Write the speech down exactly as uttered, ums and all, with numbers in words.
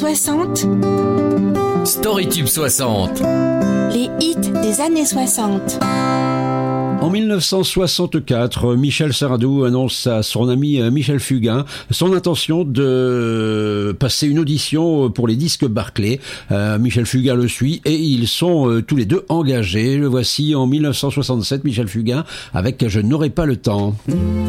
soixante. Storytube soixante. Les hits des années soixante. En mille neuf cent soixante-quatre, Michel Sardou annonce à son ami Michel Fugain son intention de passer une audition pour les disques Barclay. Euh, Michel Fugain le suit et ils sont euh, tous les deux engagés. Le voici en mille neuf cent soixante-sept, Michel Fugain avec « Je n'aurai pas le temps ».